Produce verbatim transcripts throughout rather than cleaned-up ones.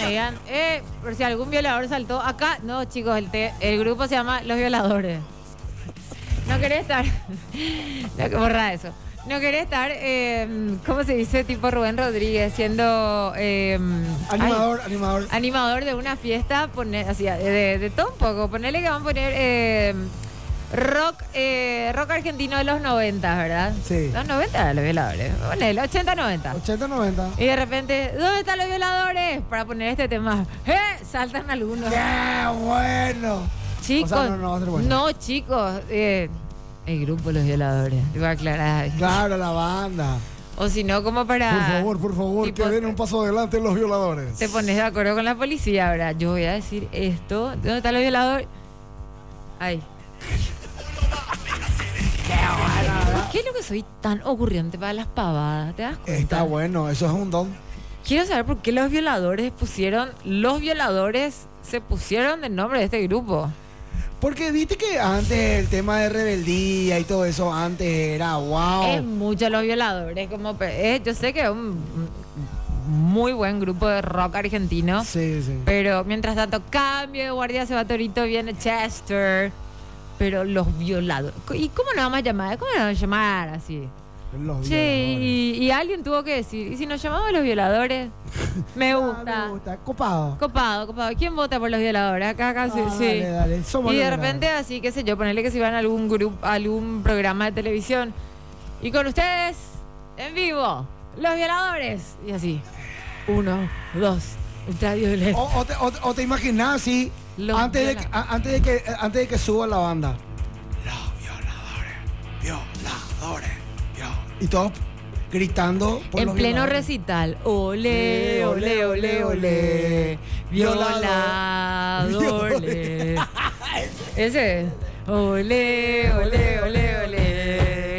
me digan, eh, por si algún violador saltó acá. No, chicos, el, te, el grupo se llama Los Violadores. No querés estar. No, que borra eso. No querés estar, eh, ¿cómo se dice? Tipo Rubén Rodríguez, siendo eh, animador, ay, animador. Animador de una fiesta, poner, así, de, de, de todo un poco. Ponerle que van a poner eh, rock eh, rock argentino de los noventa, ¿verdad? Sí. Los noventa eran los violadores. Ponele, ochenta, noventa. ochenta, noventa. Y de repente, ¿dónde están los violadores? Para poner este tema. ¡Eh! Saltan algunos. ¡Qué bueno! Chicos. O sea, no, no va a ser bueno. No, chicos. Eh, el grupo Los Violadores. Te voy a aclarar. Claro, la banda. O si no, como para... Por favor, por favor, tipo, que den un paso adelante los violadores. Te pones de acuerdo con la policía, ¿verdad? Yo voy a decir esto. ¿Dónde están los violadores? Ay. ¿Por qué es lo que soy tan ocurrente para las pavadas? ¿Te das cuenta? Está bueno, eso es un don. Quiero saber por qué los violadores pusieron... Los violadores se pusieron el nombre de este grupo. Porque viste que antes el tema de rebeldía y todo eso, antes era wow. Es mucho los violadores. Como, eh, yo sé que es un muy buen grupo de rock argentino. Sí, sí. Pero mientras tanto, cambio de guardia, se va Torito, viene Chester. Pero los violadores. ¿Y cómo nos vamos a llamar? ¿Cómo nos vamos a llamar así? Los Sí, y, y alguien tuvo que decir, ¿y si nos llamamos los violadores? Me gusta. Ah, me gusta. Copado. Copado, copado. ¿Quién vota por los violadores? Acá, acá, sí. Ah, sí. dale, dale. Somos Y de los repente, violadores. así, qué sé yo, ponerle que se iban a algún grupo, algún programa de televisión. Y con ustedes, en vivo, los violadores. Y así, uno, dos, ultravioleta. O, o, te, o, o te imaginas así, Los antes de, que, viola- a- antes, de que, antes de que suba la banda. Los violadores, violadores, violadores. Y todos gritando por En los pleno violadores. recital. Ole, ole, ole, ole. Violadores. Ese. Ole, ole, ole, ole.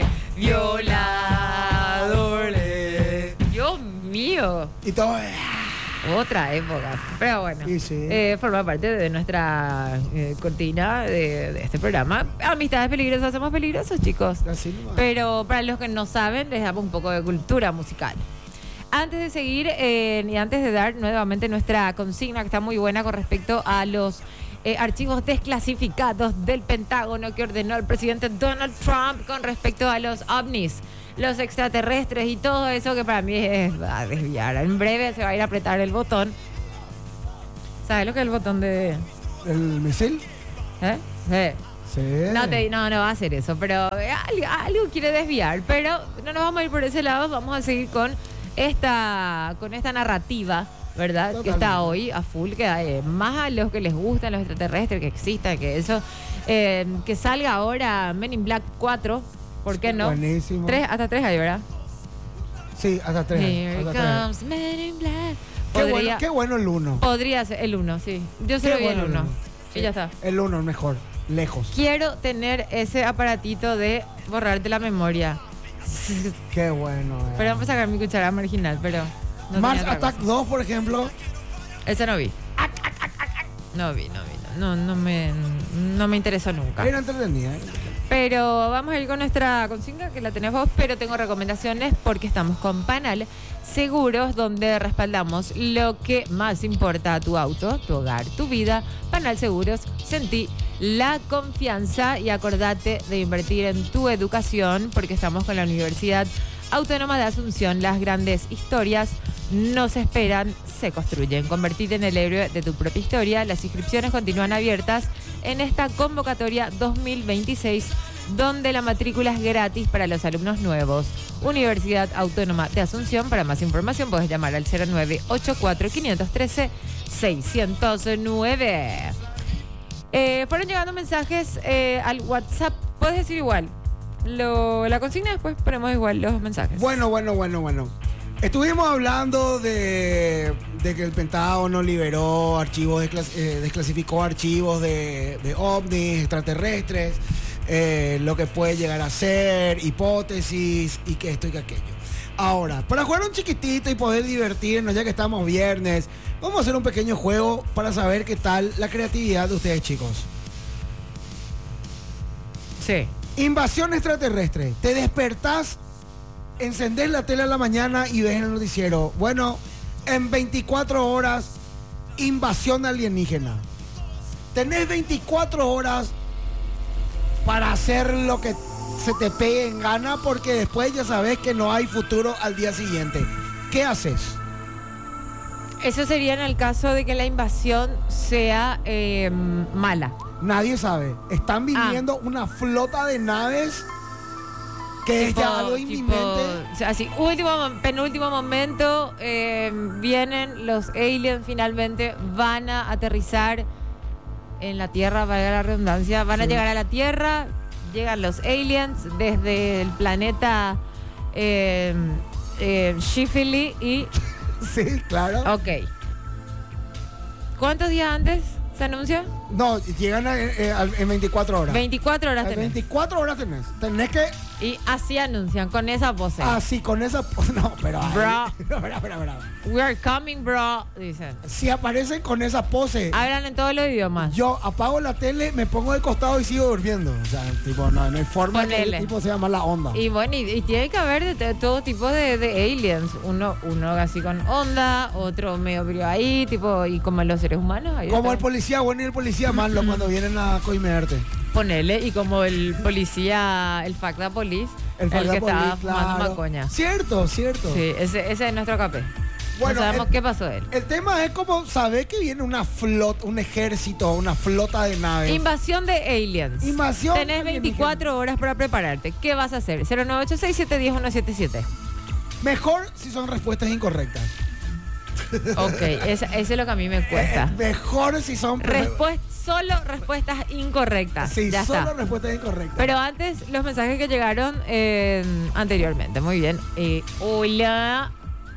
Violadores. Dios mío. Y todos... Otra época. Pero bueno, Sí, sí. eh, forma parte de nuestra eh, cortina de, de este programa. Amistades peligrosas, somos peligrosos, chicos. Así nomás. Pero para los que no saben, les damos un poco de cultura musical. Antes de seguir eh, y antes de dar nuevamente nuestra consigna, que está muy buena con respecto a los eh, archivos desclasificados del Pentágono que ordenó el presidente Donald Trump con respecto a los ovnis, los extraterrestres y todo eso, que para mí es va a desviar. En breve se va a ir a apretar el botón. ¿Sabes lo que es el botón de...? ¿El misil? ¿Eh? ¿Eh? Sí. No, te, no, no va a hacer eso, pero eh, algo, algo quiere desviar. Pero no nos vamos a ir por ese lado, vamos a seguir con esta, con esta narrativa, ¿verdad? Totalmente. Que está hoy a full, que eh, más a los que les gustan los extraterrestres, que existan, que eso, eh, que salga ahora Men in Black cuatro, ¿por qué no? Buenísimo. Tres, hasta tres hay, ¿verdad? Sí, hasta tres. Here hasta tres. comes Men in Black. Qué Podría, bueno, qué bueno el uno. podría ser el uno, sí. Yo se Qué lo vi el bueno el uno. uno. Y ya está. El uno, el mejor. Lejos. Quiero tener ese aparatito de borrarte la memoria. Qué bueno. eh. Pero vamos a sacar mi cuchara marginal, pero... no Mars tenía otra Attack cosa. dos, por ejemplo. Ese no vi. No vi, no vi. No, no, me, no me interesó nunca. Era entretenida. ¿eh? Pero vamos a ir con nuestra consigna, que la tenés vos, pero tengo recomendaciones porque estamos con Panal Seguros, donde respaldamos lo que más importa a tu auto, tu hogar, tu vida. Panal Seguros, sentí la confianza y acordate de invertir en tu educación, porque estamos con la Universidad Autónoma de Asunción. Las grandes historias no se esperan, se construyen. Convertirte en el héroe de tu propia historia. Las inscripciones continúan abiertas en esta convocatoria dos mil veintiséis, donde la matrícula es gratis para los alumnos nuevos. Universidad Autónoma de Asunción. Para más información puedes llamar al cero nueve ocho cuatro, cinco uno tres, seis cero nueve. Eh, fueron llegando mensajes eh, al WhatsApp. Puedes decir igual lo, la consigna, después ponemos igual los mensajes. Bueno, bueno, bueno, bueno. Estuvimos hablando de, de que el Pentágono liberó archivos, desclas- eh, desclasificó archivos de, de ovnis, extraterrestres, eh, lo que puede llegar a ser, hipótesis y que esto y que aquello. Ahora, para jugar un chiquitito y poder divertirnos, ya que estamos viernes, vamos a hacer un pequeño juego para saber qué tal la creatividad de ustedes, chicos. Sí. Invasión extraterrestre. Te despertás, encendés la tele a la mañana y ves en el noticiero. Bueno, en veinticuatro horas invasión alienígena. Tenés veinticuatro horas para hacer lo que se te pegue en gana porque después ya sabes que no hay futuro al día siguiente. ¿Qué haces? Eso sería en el caso de que la invasión sea eh, mala. Nadie sabe. Están viniendo ah. una flota de naves que tipo, es ya algo inminente. Tipo, o sea, así, último, penúltimo momento, eh, vienen los aliens finalmente, van a aterrizar en la Tierra, valga la redundancia, van sí. a llegar a la Tierra, llegan los aliens desde el planeta eh, eh, Shifili y... Sí, claro. Ok. ¿Cuántos días antes se anuncia? No, llegan a, eh, en veinticuatro horas. veinticuatro horas tenés. veinticuatro horas tenés. Tenés que... Y así anuncian, con esa pose. Así, con esa pose. No, pero... Bro. Ahí, no, espera, espera, espera. We are coming, bro, dicen. Si aparecen con esa pose... Hablan en todos los idiomas. Yo apago la tele, me pongo de costado y sigo durmiendo. O sea, tipo, no, no hay forma Ponele. que el tipo sea mala onda. Y bueno, y, y tiene que haber de, de todo tipo de, de aliens. Uno, uno así con onda, otro medio frío ahí, tipo, y como los seres humanos. Ahí como está. El policía bueno y el policía malo cuando vienen a coimearte. Ponele, y como el policía, el Facta Police, el, el que estaba fumando claro. macoña. Cierto, cierto. Sí, ese, ese es nuestro capé. Bueno, no sabemos el, qué pasó de él. El tema es como saber que viene una flota, un ejército, una flota de naves. Invasión de aliens. Invasión. Tenés veinticuatro horas para prepararte. ¿Qué vas a hacer? cero nueve ocho seis siete uno cero uno siete siete. Mejor si son respuestas incorrectas. Ok, esa, eso es lo que a mí me cuesta. Eh, mejor si son... Respuestas, solo respuestas incorrectas. Sí, ya solo está. respuestas incorrectas. Pero antes, los mensajes que llegaron eh, anteriormente. Muy bien. Eh, hola...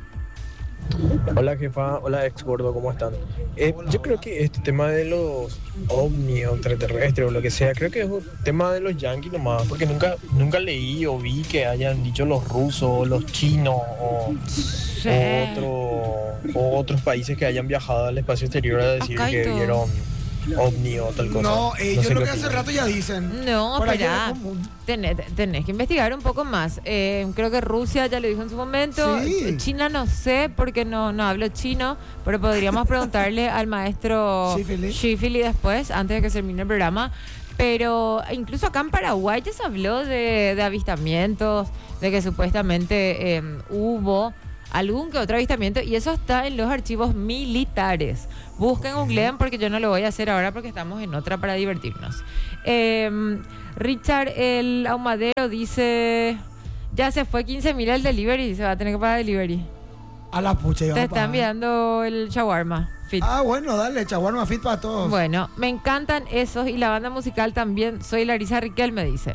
Hola jefa, hola ex gordo, ¿cómo están? Eh, hola, yo hola. creo que este tema de los ovnis o extraterrestres o lo que sea, creo que es un tema de los yanquis nomás, porque nunca nunca leí o vi que hayan dicho los rusos o los chinos o, sí. o, otro, o otros países que hayan viajado al espacio exterior a decir Acá que vieron ovni o tal cosa. No, eh, no yo sé creo qué que hace opinan. rato ya dicen. No, Por espera. Tenés, tenés que investigar un poco más. Eh, creo que Rusia ya lo dijo en su momento. Sí. China no sé porque no, no hablo chino, pero podríamos preguntarle al maestro Shifili. Shifili después, antes de que se termine el programa. Pero incluso acá en Paraguay ya se habló de, de avistamientos, de que supuestamente eh, hubo algún que otro avistamiento, y eso está en los archivos militares. Busquen, Okay. googleen, porque yo no lo voy a hacer ahora porque estamos en otra para divertirnos. Eh, Richard el Ahumadero dice, ya se fue quince mil el delivery, se va a tener que pagar delivery. A la pucha. Te está enviando el shawarma fit. Ah, bueno, dale, shawarma fit para todos. Bueno, me encantan esos y la banda musical también. Soy Larisa Riquel, me dice.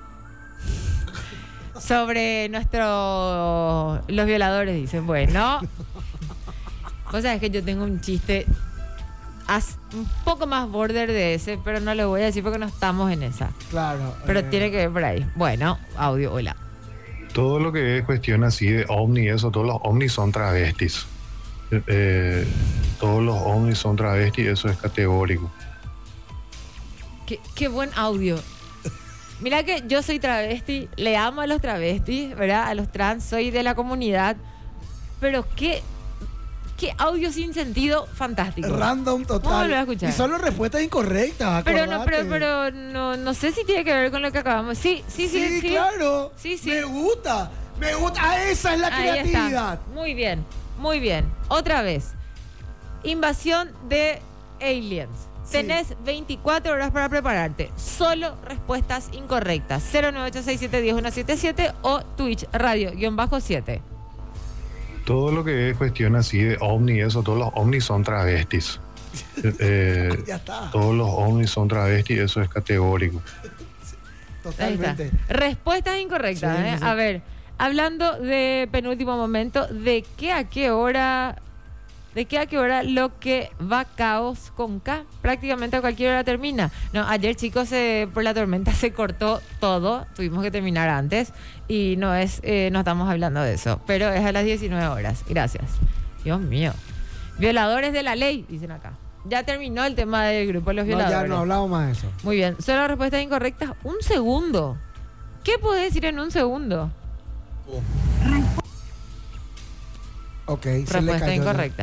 Sobre nuestro... Los violadores, dice. Bueno, vos sabés que yo tengo un chiste as, un poco más border de ese, pero no lo voy a decir porque no estamos en esa. Claro. Pero eh, tiene que ver por ahí. Bueno, audio, hola. Todo lo que es cuestión así de ovni y eso, todos los ovnis son travestis. Eh, eh, todos los ovnis son travestis, eso es categórico. Qué, qué buen audio. Mira que yo soy travesti, le amo a los travestis, ¿verdad? A los trans, soy de la comunidad. Pero qué, qué audio sin sentido fantástico. Random total. Vamos a volver a escuchar. Y solo respuestas incorrectas. Pero no, acordate. pero, pero no, no sé si tiene que ver con lo que acabamos. Sí, sí, sí, sí. Sí, claro. Sí, sí. Me gusta. Me gusta. Ah, esa es la Ahí creatividad. está. Muy bien, muy bien. Otra vez. Invasión de aliens. Sí. Tenés veinticuatro horas para prepararte. Solo respuestas incorrectas. cero nueve ocho seis siete uno cero uno siete siete o Twitch radio guión bajo siete. Todo lo que es cuestión así de ovni y eso, todos los ovnis son travestis. Eh, eh, Ya está. todos los ovnis son travestis, eso es categórico. Ahí está. Totalmente. Respuestas incorrectas. Sí, ¿eh? sí. A ver, hablando de penúltimo momento, ¿de qué a qué hora? ¿De qué a qué hora lo que va caos con K? Prácticamente a cualquier hora termina. No, ayer, chicos, eh, por la tormenta se cortó todo. Tuvimos que terminar antes. Y no es, eh, no estamos hablando de eso. Pero es a las diecinueve horas. Gracias. Dios mío. Violadores de la ley, dicen acá. Ya terminó el tema del grupo de los No, violadores. ya no hablamos más de eso. Muy bien. Solo respuestas incorrectas. Un segundo. ¿Qué puedes decir en un segundo? Ok, se le Respuesta cayó ya. incorrecta.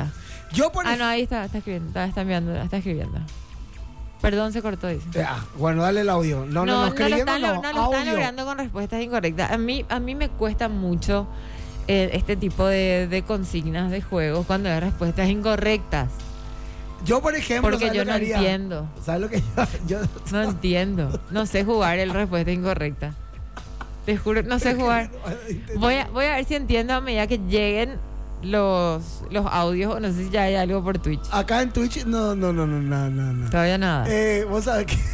Yo por Ah, ej- no, ahí está, está escribiendo, está, está enviando, está escribiendo. Perdón, se cortó, dice. Ah, bueno, dale el audio. No, no, no, no, lo escribiendo, están, lo- no, no lo están audio. logrando con respuestas incorrectas. A mí, a mí me cuesta mucho eh, este tipo de, de consignas de juegos cuando hay respuestas incorrectas. Yo, por ejemplo, Porque ¿sabes yo lo no que haría? entiendo. ¿Sabes lo que yo, yo- No entiendo. No sé jugar el respuesta incorrecta. Te juro, no sé jugar. Voy a, voy a ver si entiendo a medida que lleguen los, los audios o no sé si ya hay algo por Twitch. Acá en Twitch, no, no, no, no, no, no. no. Todavía nada. Eh, vos sabés que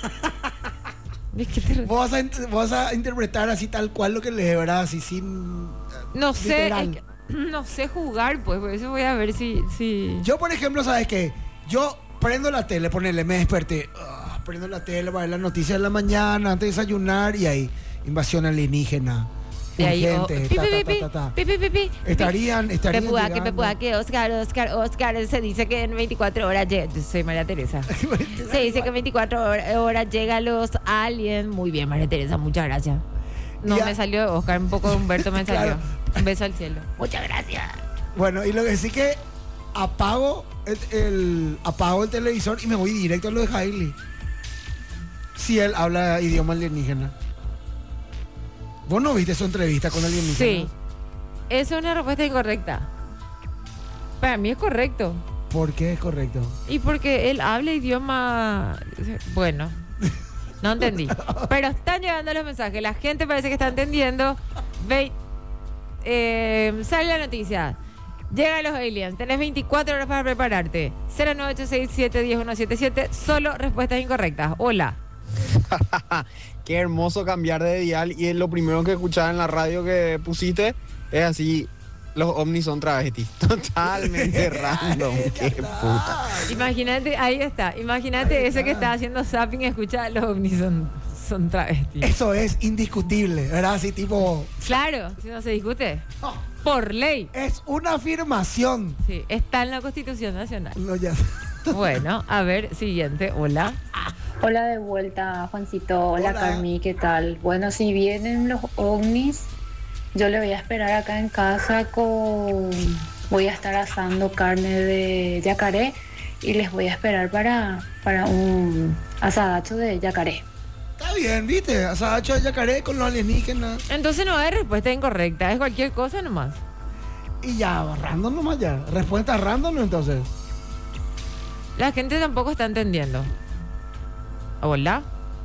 Es que te- vos vas, a, int- vos vas a interpretar así tal cual lo que lees, ¿verdad? Así sin... no sé, literal. es que no sé jugar, pues, por eso voy a ver si, si... Yo, por ejemplo, ¿sabes qué? Yo prendo la tele, ponele, me desperté. ah, prendo la tele para ver las noticias de la mañana, antes de desayunar, y ahí, invasión alienígena. De ahí, oh, urgente, pi, ta, pi, ta, pi, ta, ta, ta. pi, pi, pi, pi. Estarían, estarían Pepuaque, llegando. Pepuaque, Oscar, Oscar, Oscar, se dice que en veinticuatro horas llega, soy María Teresa. Se dice que en veinticuatro hor- horas llegan los aliens. Muy bien, María Teresa, muchas gracias. No Ya. me salió Oscar, un poco de Humberto me salió. Claro. Un beso al cielo. Muchas gracias. Bueno, y lo que sí que apago el, el- apago el televisor y me voy directo a lo de Hailey. Si él habla idioma alienígena. ¿Vos no viste su entrevista con alienígenas? Sí. Eso es una respuesta incorrecta. Para mí es correcto. ¿Por qué es correcto? Y porque él habla idioma... Bueno, no entendí. Pero están llegando los mensajes. La gente parece que está entendiendo. Ve... Eh, sale la noticia. Llegan los aliens. Tenés veinticuatro horas para prepararte. cero nueve ocho seis siete uno cero siete siete. Solo respuestas incorrectas. Hola. Qué hermoso cambiar de dial y lo primero que escuchaba en la radio que pusiste es así, los ovnis son travestis. Totalmente random, qué puta. Imagínate, ahí está. Imagínate Ahí ese está. que está haciendo zapping y escucha los ovnis son, son travestis. Eso es indiscutible, ¿verdad? Así tipo... Claro, si no se discute. no, Por ley. es una afirmación. Sí, está en la Constitución Nacional. No, ya. Bueno, a ver, siguiente. Hola. Hola de vuelta, Juancito. Hola, Hola. Carmi, ¿qué tal? Bueno, si vienen los ovnis, yo le voy a esperar acá en casa con... Voy a estar asando carne de yacaré y les voy a esperar para, para un asadacho de yacaré. Está bien, ¿viste? Asacho de yacaré con los alienígenas. Entonces no hay respuesta incorrecta, es cualquier cosa nomás. Y ya, random nomás ya. Respuesta random entonces. La gente tampoco está entendiendo. Hola.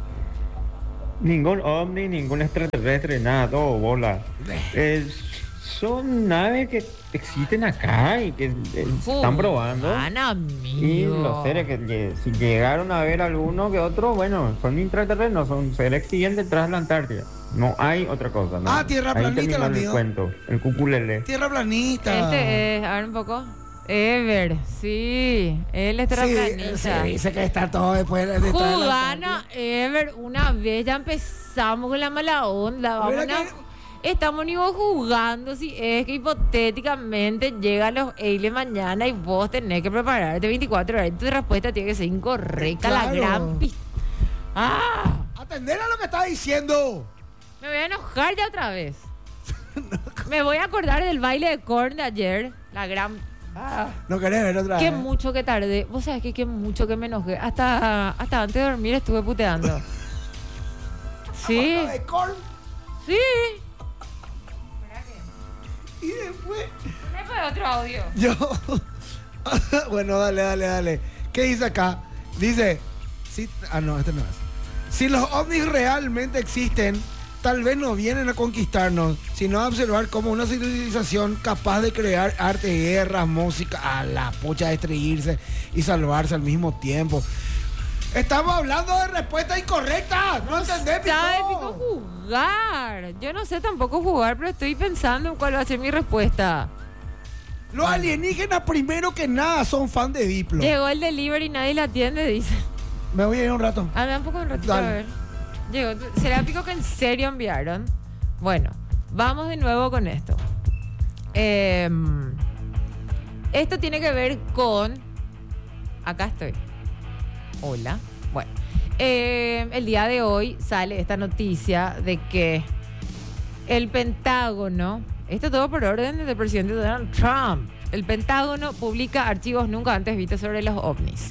Ningún ovni, ningún extraterrestre, nada, todo bola. Eh, son naves que existen acá y que eh, están probando. Juan, Y amigo. los seres que, que si llegaron a ver alguno que otro, bueno, son intraterrenos, son seres que siguen detrás de la Antártida. No hay otra cosa. No. Ah, tierra Ahí planita, terminó el el amigo. cuento, el cuculele. Tierra planista. Este es, a ver un poco. Ever, sí. Él es Sí, terraplanista. se dice que está todo después de detrás de la Jugana, Ever, una vez ya empezamos con la mala onda. Vamos Mira a- que- Estamos ni vos jugando si es que hipotéticamente llegan los aliens mañana y vos tenés que prepararte veinticuatro horas. Tu respuesta tiene que ser incorrecta. La Claro. gran pis... ¡Ah! Atender a lo que está diciendo. Me voy a enojar ya otra vez. Me voy a acordar del baile de corn de ayer. La gran... Ah. No querés ver otra Qué vez. mucho que tardé. Vos sabés que qué mucho que me enojé. Hasta, hasta antes de dormir estuve puteando. Sí, Lo de corn. sí. Y después. Me fue otro audio. Yo. Bueno, dale, dale, dale. ¿Qué dice acá? Dice. Sí, ah, no, este no es. Si los ovnis realmente existen, tal vez no vienen a conquistarnos, sino a observar cómo una civilización capaz de crear arte, guerras, música, a la pucha de estrellarse y salvarse al mismo tiempo. Estamos hablando de respuesta incorrecta. No entendés, ¿Sabes Pico? pico jugar? Yo no sé tampoco jugar, pero estoy pensando en cuál va a ser mi respuesta. Los alienígenas, primero que nada, son fan de Diplo. Llegó el delivery y nadie la atiende, dice. Me voy a ir un rato. Ah, me da un poco un ratito a Dale. ver. Llegó. ¿Será pico que en serio enviaron? Bueno, vamos de nuevo con esto. Eh, esto tiene que ver con... Acá estoy. Hola. Bueno. Eh, el día de hoy sale esta noticia de que el Pentágono... Esto todo por orden del presidente Donald Trump. El Pentágono publica archivos nunca antes vistos sobre los ovnis.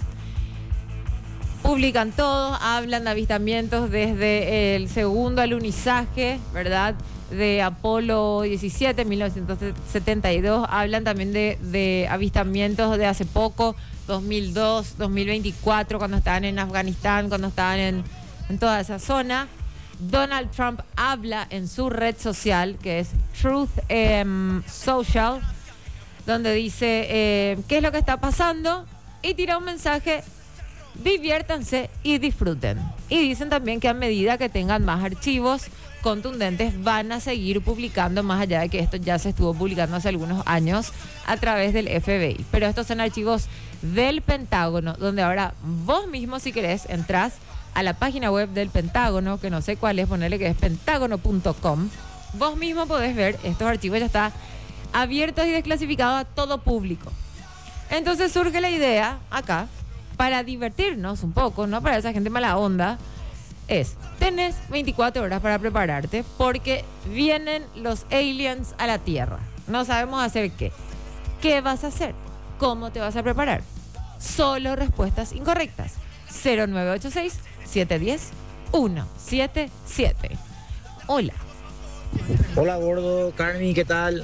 Publican todo, hablan de avistamientos desde el segundo alunizaje, ¿verdad? De Apolo diecisiete, mil novecientos setenta y dos. Hablan también de, de avistamientos de hace poco, dos mil dos, dos mil veinticuatro, cuando estaban en Afganistán, cuando estaban en, en toda esa zona. Donald Trump habla en su red social, que es Truth um, Social, donde dice eh, qué es lo que está pasando y tira un mensaje: diviértanse y disfruten. Y dicen también que a medida que tengan más archivos contundentes van a seguir publicando, más allá de que esto ya se estuvo publicando hace algunos años a través del F B I. Pero estos son archivos del Pentágono, donde ahora vos mismo, si querés, entrás a la página web del Pentágono, que no sé cuál es, ponerle que es pentágono punto com. Vos mismo podés ver estos archivos, ya está abiertos y desclasificados a todo público. Entonces surge la idea acá, para divertirnos un poco, no para esa gente mala onda, es: tenés veinticuatro horas para prepararte porque vienen los aliens a la Tierra. No sabemos hacer qué. ¿Qué vas a hacer? ¿Cómo te vas a preparar? Solo respuestas incorrectas. cero nueve ocho seis, siete uno cero, uno siete siete. Hola. Hola, gordo, Carmi, ¿qué tal?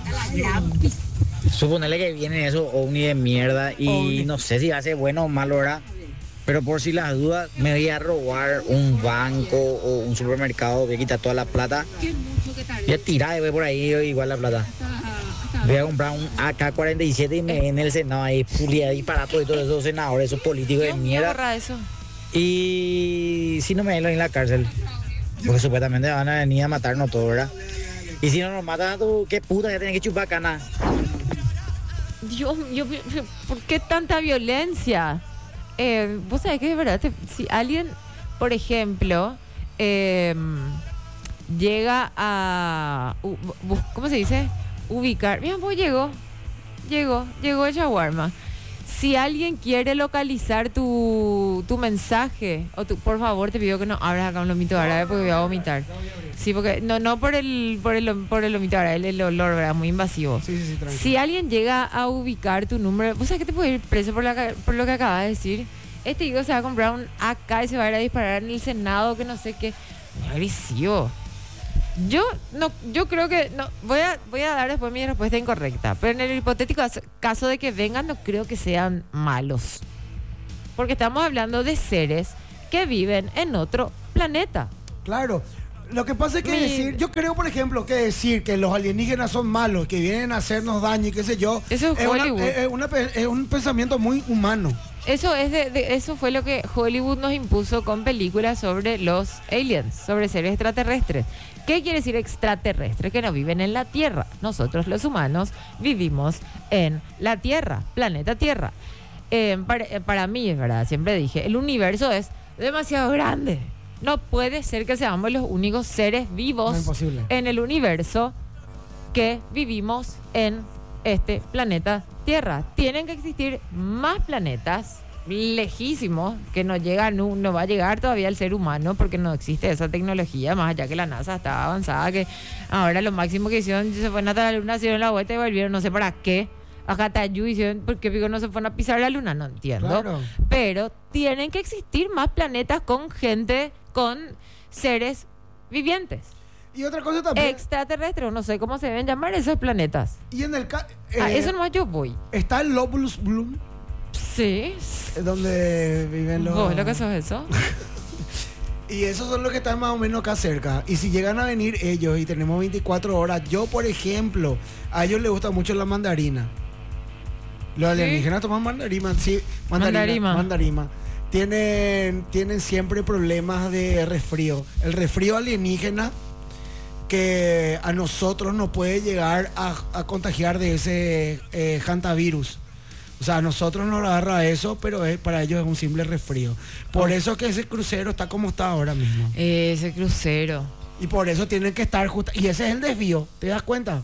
Suponele que vienen esos ovni de mierda y Ovni. no sé si va a ser bueno o malo, ¿verdad? Pero por si las dudas, me voy a robar un banco o un supermercado, voy a quitar toda la plata. Voy a tirar y voy por ahí igual la plata. Voy a comprar un A K cuarenta y siete y me en el Senado ahí, pulia, disparar todo y todos esos senadores, esos políticos de Dios mío, mierda. borra eso. Y si no me ven en la cárcel, porque supuestamente van a venir a matarnos todos, ¿verdad? Y si no nos matan, tú, qué puta, ya tienen que chupar cana. Dios mío, ¿por qué tanta violencia? Eh, Vos sabés que de verdad, te- si alguien, por ejemplo, eh, llega a... u- bu- ¿Cómo se dice? Ubicar. Mira, pues llegó, llegó, llegó el shawarma. Si alguien quiere localizar tu, tu mensaje, o tu, por favor, te pido que no abras acá un lomito árabe porque voy a vomitar. Sí, porque no, no por el, por el, por el lomito árabe, el, el olor, ¿verdad? Muy invasivo. Sí, sí, sí, tranquilo. Si alguien llega a ubicar tu número, ¿vos sabés que te puede ir preso por, la, ca- por lo que acabas de decir? Este hijo se va a comprar un A K y se va a ir a disparar en el Senado, que no sé qué. Muy agresivo. Yo no, yo creo que no, voy a, voy a dar después mi respuesta incorrecta, pero en el hipotético caso- caso de que vengan, no creo que sean malos. Porque estamos hablando de seres que viven en otro planeta. Claro. Lo que pasa es que Mi- decir, yo creo, por ejemplo, que decir que los alienígenas son malos, que vienen a hacernos daño y qué sé yo, Eso es una- Hollywood. es- es una pe- es un pensamiento muy humano. Eso es de, de- eso fue lo que Hollywood nos impuso con películas sobre los aliens, sobre seres extraterrestres. ¿Qué quiere decir extraterrestre? Que no viven en la Tierra. Nosotros los humanos vivimos en la Tierra, planeta Tierra. Eh, para, eh, para mí, es verdad, siempre dije, el universo es demasiado grande. No puede ser que seamos los únicos seres vivos No, imposible. en el universo que vivimos en este planeta Tierra. Tienen que existir más planetas lejísimos que no llegan, no, no va a llegar todavía el ser humano porque no existe esa tecnología, más allá que la NASA está avanzada, que ahora lo máximo que hicieron, se fueron hasta la luna, hicieron la vuelta y volvieron, no sé para qué. A Jatayu hicieron, ¿por qué digo, no se fueron a pisar la luna? No entiendo. Claro. Pero tienen que existir más planetas con gente, con seres vivientes. Y otra cosa también. Extraterrestres, no sé cómo se deben llamar esos planetas. Y en el ca- A eh, eso nomás yo voy. está el Lobulus Bloom, Sí. eh, donde viven los. ¿Vos lo que sos eso? Y esos son los que están más o menos acá cerca. Y si llegan a venir ellos y tenemos veinticuatro horas, yo, por ejemplo, a ellos les gusta mucho la mandarina. Los ¿Sí? alienígenas toman mandarina, sí, mandarina, Mandarima. mandarina. Tienen, tienen siempre problemas de resfrío. El resfrío alienígena que a nosotros nos puede llegar a, a contagiar de ese eh, hantavirus. O sea, a nosotros nos agarra eso, pero es, para ellos es un simple resfrío. Por eso que ese crucero está como está ahora mismo. Ese crucero. Y por eso tienen que estar justo. Y ese es el desvío, ¿te das cuenta?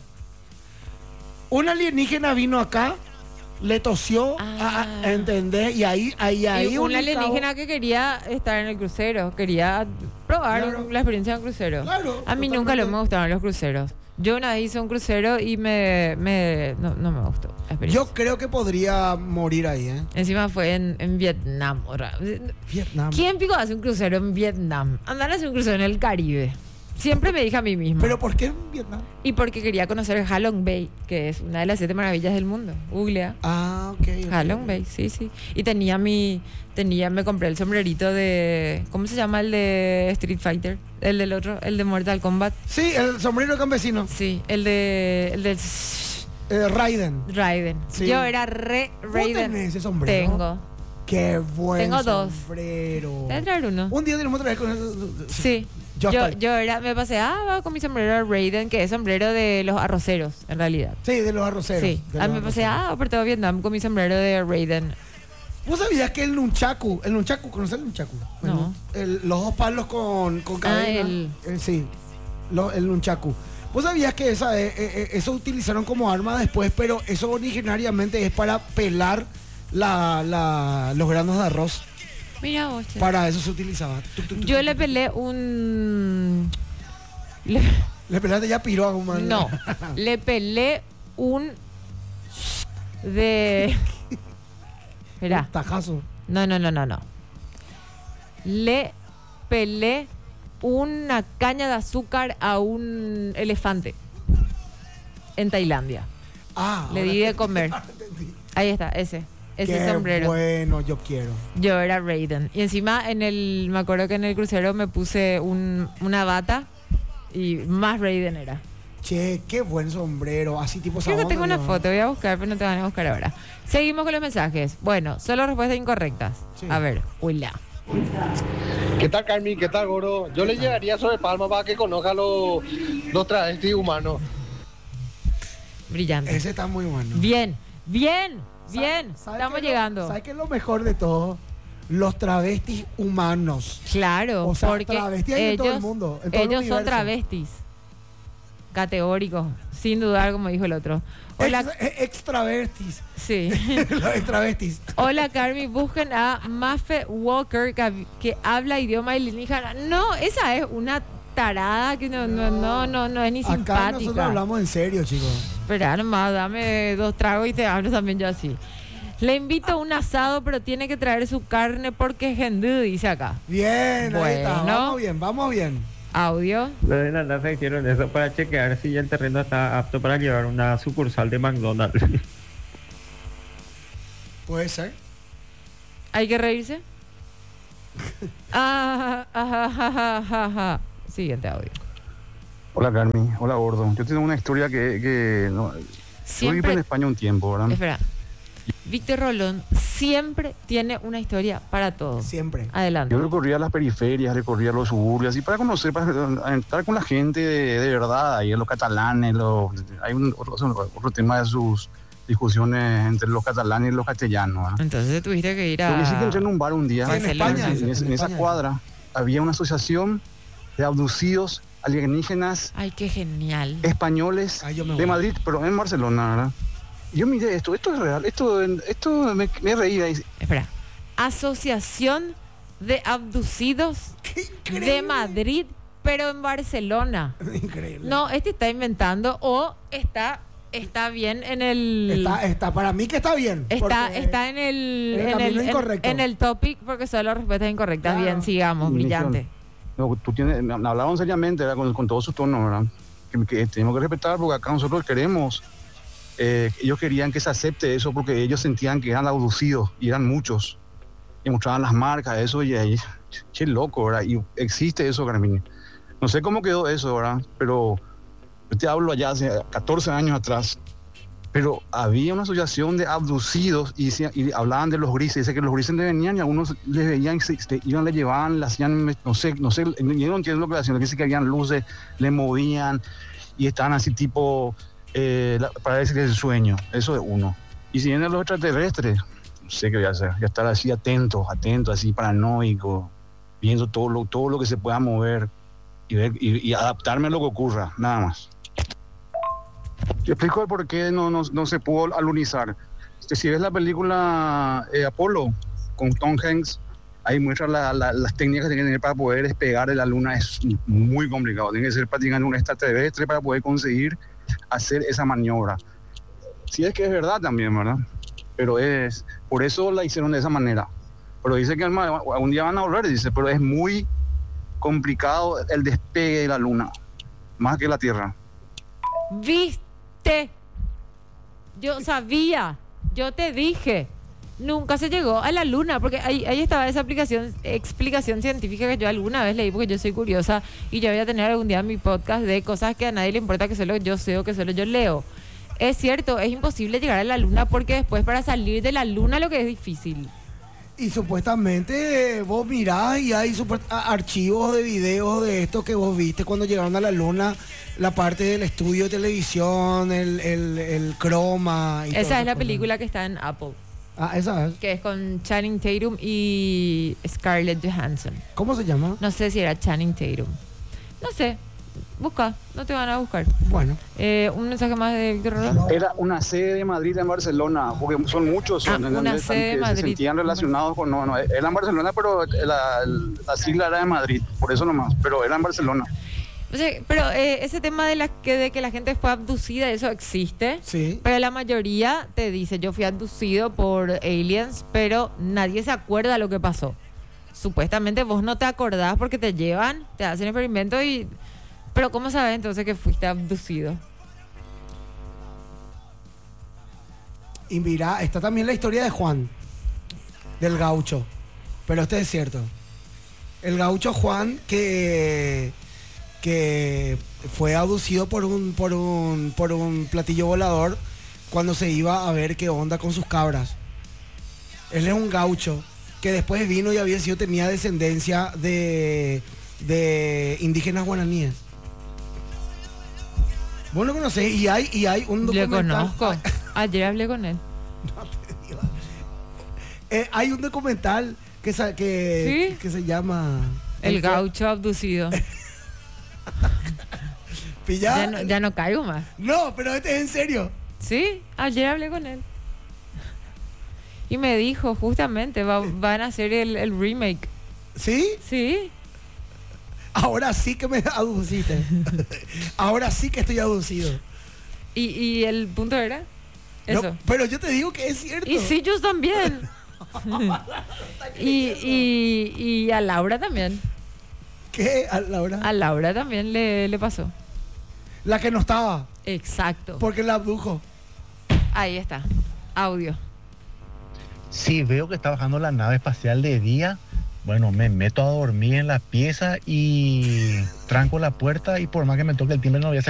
Un alienígena vino acá, le tosió, Ah. a- a- ¿entendés? Y ahí, ahí, ahí. Y un alienígena cabo- que quería estar en el crucero, quería probar Claro. la experiencia de un crucero. Claro, A mí totalmente. nunca lo me gustaron los cruceros. Yo una vez hice un crucero y me, me no, no me gustó la experiencia. Yo creo que podría morir ahí, ¿eh? Encima fue en, en Vietnam. Ahora. Vietnam. ¿Quién pico hace un crucero en Vietnam? Andar a hacer un crucero en el Caribe. Siempre me dije a mí misma. ¿Pero por qué en Vietnam? Y porque quería conocer Halong Bay, que es una de las siete maravillas del mundo. Googlea. Ah, ok. okay. Halong Bay, sí, sí. Y tenía mi, tenía, me compré el sombrerito de, ¿cómo se llama el de Street Fighter? El del otro, el de Mortal Kombat. Sí, el sombrero campesino. Sí, el de, el del eh, Raiden. Raiden. Sí. Yo era re Raiden. ¿Vos tenés ese sombrero? Tengo. Qué buen Tengo dos. sombrero. Te voy a traer uno. Un día tenemos otra vez con el... Sí. Yo, yo, yo era, me pasé ah, con mi sombrero Raiden, que es sombrero de los arroceros, en realidad. Sí, de los arroceros. Sí. Ah, me pasé ah, por todo Vietnam con mi sombrero de Raiden. ¿Vos sabías que el nunchaku, el nunchaku, ¿conoces el nunchaku? No. El, el, los dos palos con, con cadena. Ah, el... el sí, lo, el nunchaku. ¿Vos sabías que esa, eh, eh, eso utilizaron como arma después, pero eso originariamente es para pelar la, la, los granos de arroz? Mira vos, che. Para eso se utilizaba. Tuc, tuc, tuc, Yo tuc, le tuc. pelé un... Le... Le pelaste ya piro a un man. No, le pelé un... De... Espera. Un tajazo. No, no, no, no, no. Le pelé una caña de azúcar a un elefante en Tailandia. Ah, Le ahora di de te- comer. ahora entendí. Ahí está, ese. Ese Qué sombrero. bueno, yo quiero. Yo era Raiden. Y encima en el, me acuerdo que en el crucero me puse un, una bata y más Raiden era. Che, qué buen sombrero. Así tipo Creo que sabón, tengo una ¿no? foto, voy a buscar, pero no te van a buscar ahora. Seguimos con los mensajes. Bueno, solo respuestas incorrectas. Sí. A ver, hola. ¿Qué tal, Carmen? ¿Qué tal, Goro? Yo le llegaría sobre Palma para que conozca los, los travestis humanos. Brillante. Ese está muy bueno. Bien, bien, bien. ¿Sabe Estamos qué es lo- llegando. ¿Sabes qué es lo mejor de todo? Los travestis humanos. Claro, O sea, porque travesti hay en ellos, todo el mundo, en todo el ellos son universo. travestis. Categóricos, sin dudar, como dijo el otro. Hola, Ex, eh, extravertis. sí. Los extravestis. Hola, Carmi, busquen a Maffe Walker que, que habla idioma alienígena. No, esa es una tarada que no, no, no, no, no es ni Acá nosotros simpática. hablamos en serio, chicos. Espera, nomás, dame dos tragos y te hablo también yo así. Le invito a un asado, pero tiene que traer su carne porque es gendú, dice acá. Bien, ahí está. Bueno. Vamos bien, vamos bien. Audio. Los de la NASA hicieron eso para chequear si el terreno está apto para llevar una sucursal de McDonald's. Puede ser. ¿Hay que reírse? Ah, ajá, ajá, ajá, ajá. Siguiente audio. Hola Carmi, hola Gordo. Yo tengo una historia que... que no, yo viví Siempre, en España un tiempo, ¿verdad? espera. Víctor Rolón siempre tiene una historia para todos. Siempre. Adelante. Yo recorría las periferias, recorría los suburbios, y para conocer, para entrar con la gente de, de verdad, ahí los catalanes, los, hay un, otro, otro tema de sus discusiones entre los catalanes y los castellanos, ¿verdad? Entonces tuviste que ir a... Yo sí que entré en un bar un día, Sí, en Barcelona. España. en, es- en esa España. cuadra, había una asociación de abducidos alienígenas Ay, qué genial. españoles Ay, yo me voy. de Madrid, pero en Barcelona, ¿verdad? Y yo miré esto, esto es real, esto, esto me, me reía. y- Espera. Asociación de Abducidos Qué increíble. de Madrid, pero en Barcelona. Increíble. No, este está inventando o está, está bien en el... Está, está, para mí que está bien. Está, porque- está en el, en el en, camino el, incorrecto. en, en el topic porque solo respuestas incorrectas. Claro. Bien, sigamos, Ignición. brillante. No, tú tienes, me me hablaban seriamente, ¿verdad? Con, con todos sus tonos, ¿verdad? Que, que tenemos que respetar porque acá nosotros queremos. Eh, ellos querían que se acepte eso porque ellos sentían que eran abducidos y eran muchos. Y mostraban las marcas, eso, y ahí, qué loco, ¿verdad? Y existe eso, Carmine. No sé cómo quedó eso, ¿verdad? Pero yo te hablo allá hace catorce años atrás. Pero había una asociación de abducidos y, decía- y hablaban de los grises. Dice que los grises le venían y algunos les veían, se, se iban, le llevaban, le hacían, no sé, no sé, yo no entiendo lo que le hacían. Dice que habían luces, le movían y estaban así tipo, eh, la- parece que es el sueño. Eso es uno. Y si vienen los extraterrestres, no sé qué voy a hacer. Voy a estar así atento, atento, así paranoico, viendo todo lo, todo lo que se pueda mover y, ver, y, y adaptarme a lo que ocurra, nada más. Te explico el por qué no, no, no se pudo alunizar. Este, si ves la película eh, Apolo con Tom Hanks, Ahí muestra la- la- las técnicas que tiene que tener para poder despegar de la luna. Es muy complicado. Tiene que ser prácticamente un extraterrestre para poder conseguir hacer esa maniobra. Si es que es verdad también, ¿verdad? Pero es, por eso la hicieron de esa manera. Pero dice que alma- algún día van a volver, dice, pero es muy complicado el despegue de la luna, más que la Tierra. ¿Viste? Yo sabía, yo te dije, nunca se llegó a la luna, porque ahí, ahí estaba esa aplicación, explicación científica que yo alguna vez leí, porque yo soy curiosa y yo voy a tener algún día mi podcast de cosas que a nadie le importa que solo yo sé o que solo yo leo. Es cierto, es imposible llegar a la luna porque después para salir de la luna lo que es difícil. Y supuestamente eh, vos mirás y hay super- a- archivos de videos de esto que vos viste cuando llegaron a la luna, la parte del estudio de televisión, el, el, el croma. Y todas Esa es esas la cosas. película que está en Apple, Ah, esa es. que es con Channing Tatum y Scarlett Johansson. ¿Cómo se llama? No sé si era Channing Tatum. No sé. Busca, no te van a buscar. Bueno. Eh, un mensaje más de Víctor Rolón. Era una sede de Madrid en Barcelona, porque son muchos Ah, son, una ¿entendés? sede de que Madrid. se sentían relacionados con... No, no, era en Barcelona, pero la, la sigla era de Madrid, por eso nomás, pero era en Barcelona. O sea, pero eh, ese tema de, la, que, de que la gente fue abducida, eso existe. Sí. Pero la mayoría te dice, yo fui abducido por aliens, pero nadie se acuerda lo que pasó. Supuestamente vos no te acordás porque te llevan, te hacen experimento y... Pero ¿cómo sabes entonces que fuiste abducido? Y mira, está también la historia de Juan, del gaucho. Pero este es cierto. El gaucho Juan que, que fue abducido por un, por un, por un platillo volador cuando se iba a ver qué onda con sus cabras. Él es un gaucho que después vino y había sido, tenía descendencia de, de indígenas guaraníes. Vos lo conocés y hay, y hay un Le documental. conozco. Ayer hablé con él. Eh, hay un documental que, sa- que, ¿Sí? que se llama El gaucho abducido. ¿Pilla? Ya no, ya no caigo más. No, pero este es en serio. Sí, ayer hablé con él. Y me dijo, justamente, va- van a hacer el, el remake. ¿Sí? Sí. Ahora sí que me aduciste. Ahora sí que estoy aducido. ¿Y, y el punto era? No, Eso. pero yo te digo que es cierto. Y sí, yo también. y, y, y a Laura también. ¿Qué? A Laura. A Laura también le, le pasó. La que no estaba. Exacto. Porque la abdujo. Ahí está. Audio. Si veo que está bajando la nave espacial de día, bueno, me meto a dormir en la pieza y tranco la puerta y por más que me toque el timbre no voy a